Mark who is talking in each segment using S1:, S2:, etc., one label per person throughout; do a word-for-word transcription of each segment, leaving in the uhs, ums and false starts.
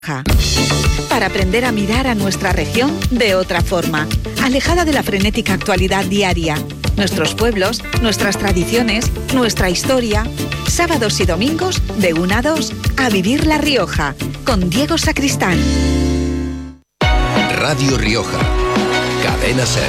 S1: Para aprender a mirar a nuestra región de otra forma, alejada de la frenética actualidad diaria. Nuestros pueblos, nuestras tradiciones, nuestra historia. Sábados y domingos de una a dos a Vivir La Rioja, con Diego Sacristán.
S2: Radio Rioja, Cadena SER.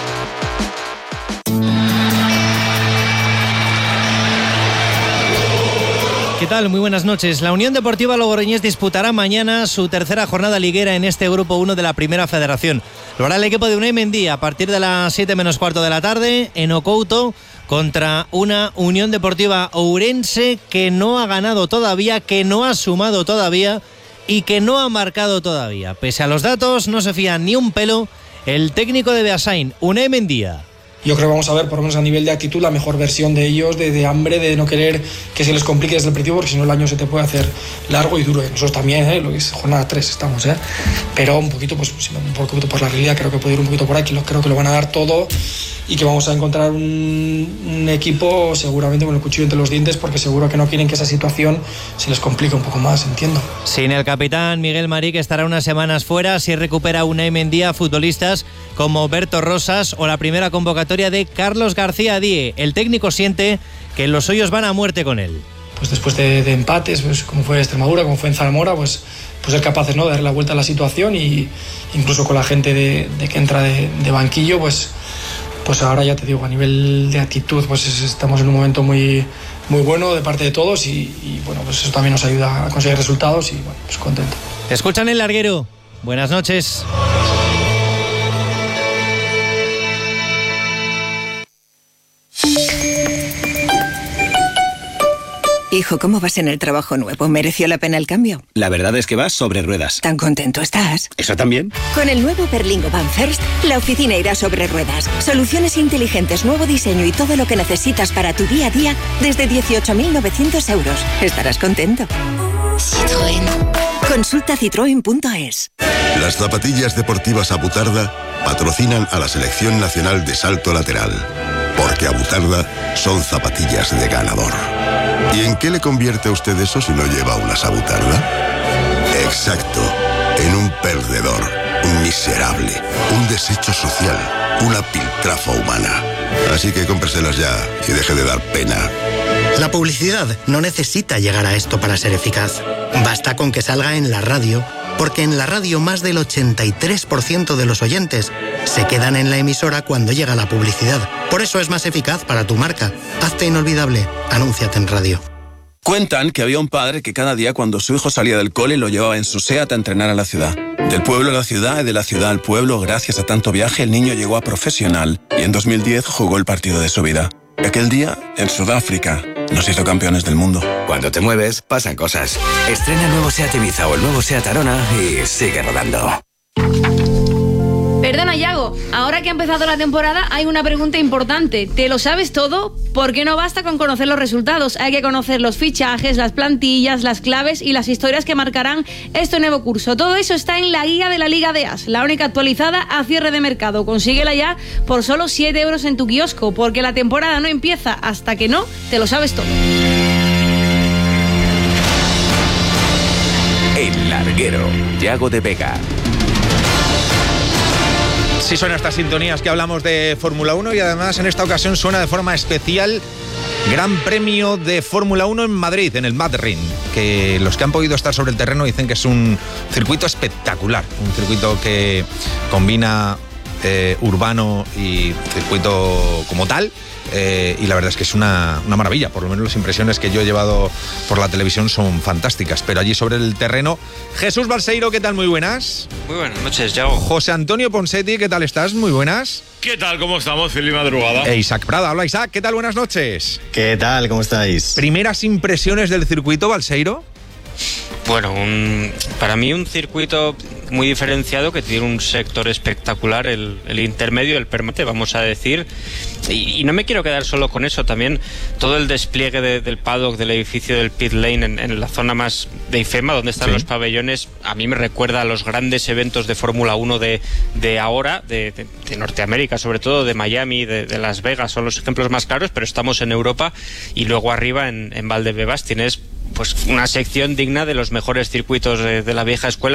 S3: ¿Qué tal? Muy buenas noches. La Unión Deportiva Logroñés disputará mañana su tercera jornada liguera en este Grupo uno de la Primera Federación. Lo hará el equipo de Unai Mendía a partir de las siete menos cuarto de la tarde en Ocouto contra una Unión Deportiva Ourense que no ha ganado todavía, que no ha sumado todavía y que no ha marcado todavía. Pese a los datos, no se fía ni un pelo el técnico de Beasain, Unai Mendía.
S4: Yo creo que vamos a ver, por lo menos a nivel de actitud, la mejor versión de ellos, de, de hambre, de no querer que se les complique desde el principio, porque si no el año se te puede hacer largo y duro. Y nosotros también, ¿eh? Lo que es jornada tres estamos, ¿eh? Pero un poquito, pues, un poquito por la realidad, creo que puede ir un poquito por aquí, creo que lo van a dar todo y que vamos a encontrar un, un equipo seguramente con el cuchillo entre los dientes, porque seguro que no quieren que esa situación se les complique un poco más, entiendo.
S3: Sin el capitán Miguel Marí, que estará unas semanas fuera, si recupera Unai Mendía futbolistas como Berto Rosas o la primera convocatoria de Carlos García Die. El técnico siente que los suyos van a muerte con él.
S4: Pues después de, de empates, pues como fue Extremadura, como fue en Zamora, pues, pues ser capaces, ¿no?, de dar la vuelta a la situación, y incluso con la gente de, de que entra de, de banquillo, pues, pues ahora ya te digo, a nivel de actitud, pues estamos en un momento muy, muy bueno de parte de todos, y, y bueno, pues eso también nos ayuda a conseguir resultados, y bueno, pues contento.
S3: Escuchan El Larguero. Buenas noches.
S5: Hijo, ¿cómo vas en el trabajo nuevo? ¿Mereció la pena el cambio?
S6: La verdad es que vas sobre ruedas.
S5: ¿Tan contento estás?
S6: ¿Eso también?
S5: Con el nuevo Berlingo Van First, la oficina irá sobre ruedas. Soluciones inteligentes, nuevo diseño y todo lo que necesitas para tu día a día desde dieciocho mil novecientos euros. Estarás contento. Citroën. Consulta citroen punto es.
S7: Las zapatillas deportivas Abutarda patrocinan a la Selección Nacional de Salto Lateral, porque Abutarda son zapatillas de ganador. ¿Y en qué le convierte a usted eso si no lleva una Abutarda? Exacto, en un perdedor, un miserable, un desecho social, una piltrafa humana. Así que cómpreselas ya y deje de dar pena.
S8: La publicidad no necesita llegar a esto para ser eficaz. Basta con que salga en la radio, porque en la radio más del ochenta y tres por ciento de los oyentes se quedan en la emisora cuando llega la publicidad. Por eso es más eficaz para tu marca. Hazte inolvidable. Anúnciate en radio.
S9: Cuentan que había un padre que cada día cuando su hijo salía del cole lo llevaba en su SEAT a entrenar a la ciudad. Del pueblo a la ciudad y de la ciudad al pueblo, gracias a tanto viaje, el niño llegó a profesional y en dos mil diez jugó el partido de su vida. Aquel día, en Sudáfrica, nos hizo campeones del mundo.
S2: Cuando te mueves, pasan cosas. Estrena el nuevo SEAT Ibiza o el nuevo SEAT Arona y sigue rodando.
S10: Perdona, Yago, ahora que ha empezado la temporada hay una pregunta importante. ¿Te lo sabes todo? ¿Por qué no basta con conocer los resultados? Hay que conocer los fichajes, las plantillas, las claves y las historias que marcarán este nuevo curso. Todo eso está en la guía de la Liga de As, la única actualizada a cierre de mercado. Consíguela ya por solo siete euros en tu kiosco, porque la temporada no empieza hasta que no te lo sabes todo.
S2: El Larguero, Yago de Vega.
S11: Sí, suena estas sintonías que hablamos de Fórmula uno, y además en esta ocasión suena de forma especial Gran Premio de Fórmula uno en Madrid, en el Madrid, que los que han podido estar sobre el terreno dicen que es un circuito espectacular, un circuito que combina eh, urbano y circuito como tal. Eh, y la verdad es que es una, una maravilla, por lo menos las impresiones que yo he llevado por la televisión son fantásticas, pero allí sobre el terreno, Jesús Balseiro, ¿qué tal? Muy buenas.
S12: Muy buenas noches, Yago.
S11: José Antonio Ponsetti, ¿qué tal estás? Muy buenas.
S13: ¿Qué tal? ¿Cómo estamos? Feliz madrugada.
S11: E Isaac Prada, hola Isaac, ¿qué tal? Buenas noches.
S14: ¿Qué tal? ¿Cómo estáis?
S11: Primeras impresiones del circuito, Balseiro.
S12: Bueno, un, para mí un circuito muy diferenciado que tiene un sector espectacular, el, el intermedio, el permanente, vamos a decir. Y, y no me quiero quedar solo con eso, también todo el despliegue de, del paddock, del edificio del pit lane en, en la zona más de IFEMA, donde están, sí, los pabellones, a mí me recuerda a los grandes eventos de Fórmula uno de, de ahora, de, de, de Norteamérica, sobre todo de Miami, de, de Las Vegas, son los ejemplos más claros, pero estamos en Europa, y luego arriba en, en Valdebebas tienes pues una sección digna de los mejores circuitos de, de la vieja escuela.